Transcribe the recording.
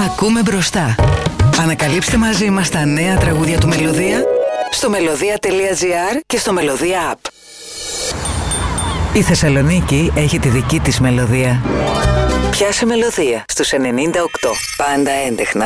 Ακούμε μπροστά. Ανακαλύψτε μαζί μας τα νέα τραγούδια του Μελωδία στο melodia.gr και στο Melodia App. Η Θεσσαλονίκη έχει τη δική της μελωδία. Πιάσε Μελωδία στους 98. Πάντα έντεχνα.